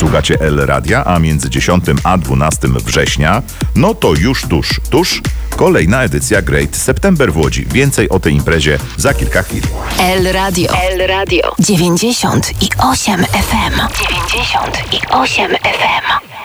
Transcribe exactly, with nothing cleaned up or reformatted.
słuchacie L Radia, a między dziesiątego a dwunastego września, no to już tuż, tuż kolejna edycja Great September w Łodzi. Więcej o tej imprezie za kilka chwil. L Radio. L Radio. dziewięćdziesiąt i osiem F M. dziewięćdziesiąt i osiem F M.